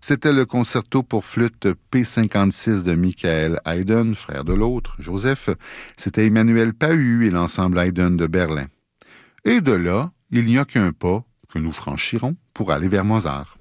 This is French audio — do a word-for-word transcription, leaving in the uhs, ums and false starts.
C'était le concerto pour flûte P cinquante-six de Michael Haydn, frère de l'autre, Joseph. C'était Emmanuel Pahu et l'ensemble Haydn de Berlin. Et de là, il n'y a qu'un pas que nous franchirons pour aller vers Mozart.